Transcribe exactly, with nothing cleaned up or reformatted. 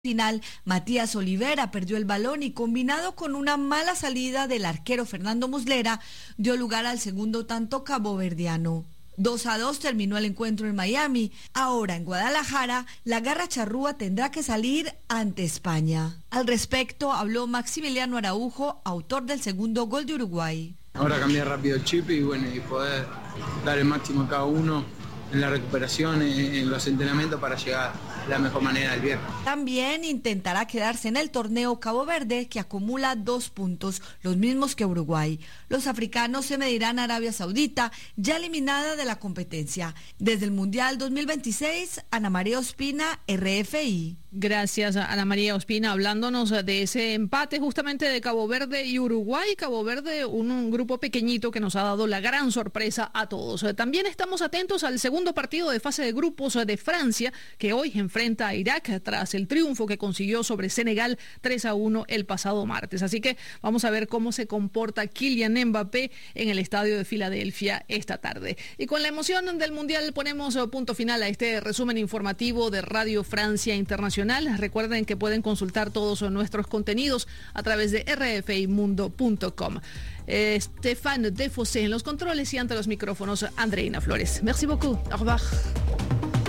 Final, Matías Olivera perdió el balón y combinado con una mala salida del arquero Fernando Muslera, dio lugar al segundo tanto caboverdiano. dos a dos terminó el encuentro en Miami. Ahora en Guadalajara, la garra charrúa tendrá que salir ante España. Al respecto habló Maximiliano Araujo, autor del segundo gol de Uruguay. Ahora cambiar rápido el chip y bueno, y poder dar el máximo a cada uno en la recuperación, en, en los entrenamientos para llegar de la mejor manera al viernes. También intentará quedarse en el torneo Cabo Verde, que acumula dos puntos, los mismos que Uruguay. Los africanos se medirán a Arabia Saudita, ya eliminada de la competencia. Desde el Mundial dos mil veintiséis, Ana María Ospina, R F I. Gracias, Ana María Ospina, hablándonos de ese empate justamente de Cabo Verde y Uruguay. Cabo Verde, un, un grupo pequeñito que nos ha dado la gran sorpresa a todos. También estamos atentos al segundo partido de fase de grupos de Francia, que hoy enfrenta a Irak tras el triunfo que consiguió sobre Senegal tres a uno el pasado martes. Así que vamos a ver cómo se comporta Kylian Mbappé en el estadio de Filadelfia esta tarde. Y con la emoción del Mundial ponemos punto final a este resumen informativo de Radio Francia Internacional. Recuerden que pueden consultar todos nuestros contenidos a través de r f i mundo punto com. Eh, Stéphane Defosé en los controles y ante los micrófonos Andreina Flores. Merci beaucoup. Au revoir.